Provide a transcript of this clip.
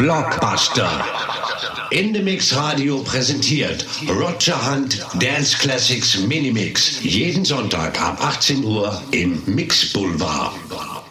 Blockbuster. Indemix Radio präsentiert Roger Hunt Dance Classics Minimix. Jeden Sonntag ab 18 Uhr im Mix Boulevard.